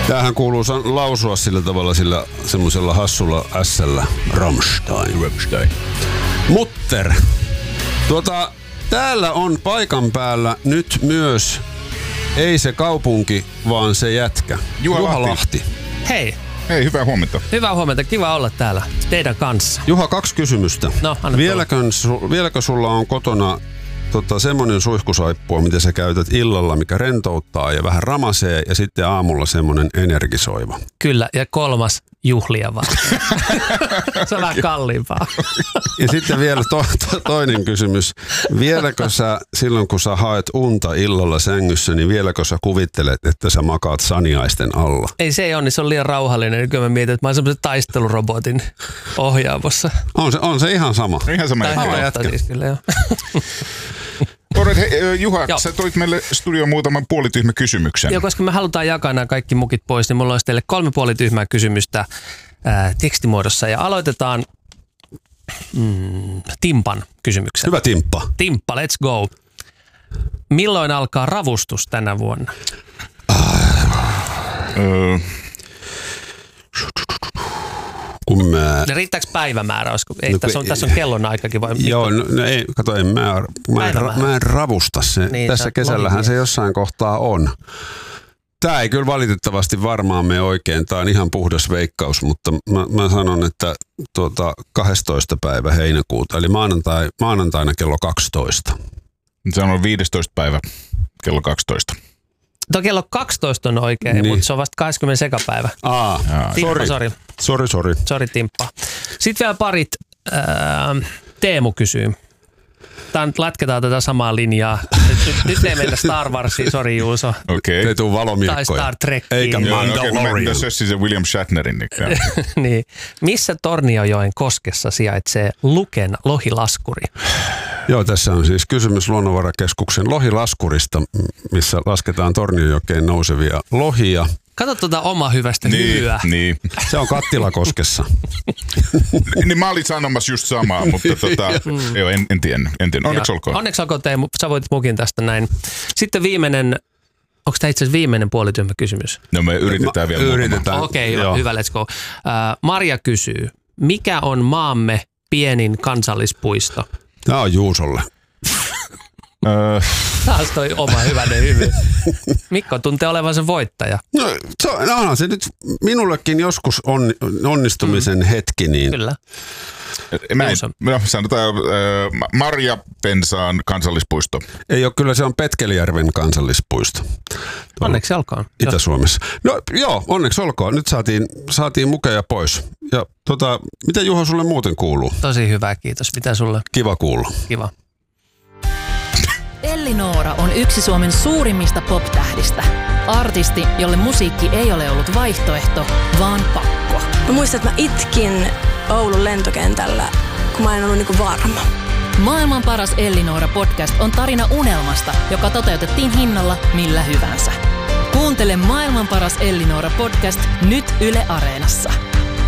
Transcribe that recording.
Tämähän kuuluu lausua sillä tavalla sillä semmoisella hassulla S-llä. Rammstein. Mutter. Täällä on paikan päällä nyt myös ei se kaupunki, vaan se jätkä. Juha Lahti. Hei. Hei, hyvää huomenta. Hyvää huomenta, kiva olla täällä teidän kanssa. Juha, 2 kysymystä. No, vieläkö sulla on kotona semmoinen suihkusaippua, mitä sä käytät illalla, mikä rentouttaa ja vähän ramasee, ja sitten aamulla semmoinen energisoiva? Kyllä, ja 3. juhlia vaan. Se on vähän kalliimpaa. Ja sitten vielä toinen kysymys. Vieläkö sä, silloin kun sä haet unta illalla sängyssä, niin vieläkö sä kuvittelet, että sä makaat saniaisten alla? Ei se ei ole, niin se on liian rauhallinen. Nyt mä mietin, että mä oon semmoisen taistelurobotin ohjaamossa. On se ihan sama. Ihan sama jätkä. Siis kyllä, joo. Hei, Juha, sä toit meille studioon muutaman puolityhmä kysymyksen. Joo, koska me halutaan jakaa nämä kaikki mukit pois, niin mulla olisi teille 3 puolityhmää kysymystä tekstimuodossa. Ja aloitetaan Timpan kysymyksellä. Hyvä Timppa. Timppa, let's go. Milloin alkaa ravustus tänä vuonna? Riittääkö päivämäärä? Tässä on kellonaikakin vai? Joo, ei, kato, mä en ravusta se. Niin, tässä kesällähän se jossain kohtaa on. Tämä ei kyllä valitettavasti varmaan mene oikein. Tämä on ihan puhdas veikkaus, mutta mä sanon, että 12. päivä heinäkuuta, eli maanantaina kello 12. Se on 15. päivä kello 12. Tuo kello 12 on oikein, niin. Mutta se on vasta 20. sekapäivä. Timppa, sori. Sori Timppa. Sitten vielä parit. Teemu kysyy. Latketaan tätä samaa linjaa. Nyt ei mennä Star Warsiin, sori Juuso. Okei. Ei tuu valomiekkoja. Tai Star Trekkiin. Eikä Mandalorian. Tässä olisi se William Shatnerin. Niin. Missä Tornionjoen koskessa sijaitsee Luken lohilaskuri? Joo, tässä on siis kysymys Luonnonvarakeskuksen lohilaskurista, missä lasketaan Tornionjokeen nousevia lohia. Kato tuota oma hyvästä hyvyä. Niin. Se on Kattilakoskessa. Niin mä olin sanomassa just samaa, mutta joo, en tiennyt. Onneksi olkoon. Onneksi olkoon Teemu, sä voitit mukin tästä näin. Sitten viimeinen, onko tämä itse asiassa viimeinen puolityhmä kysymys? No me yritetään vielä. Okei, hyvä, let's go. Marja kysyy, mikä on maamme pienin kansallispuisto? Tämä on Juusolle. Taas toi oma hyvänen hyvy. Mikko tuntee olevansa voittaja. No se nyt minullekin joskus onnistumisen hetki. Niin. Kyllä. Sanotaan Marjapensaan kansallispuisto. Ei ole, kyllä se on Petkelijärven kansallispuisto. Onneksi olkoon. Itä-Suomessa. No joo, onneksi olkoon. Nyt saatiin mukeja pois. Ja mitä Juha sulle muuten kuuluu? Tosi hyvä, kiitos. Mitä sulle? Kiva kuulla. Kiva. Elli Noora on yksi Suomen suurimmista pop-tähdistä. Artisti, jolle musiikki ei ole ollut vaihtoehto, vaan pakko. Mä muistan, että mä itkin Oulun lentokentällä, kun mä en ollut niinku varma. Maailman paras Elli Noora podcast on tarina unelmasta, joka toteutettiin hinnalla millä hyvänsä. Kuuntele Maailman paras Elli Noora podcast nyt Yle Areenassa.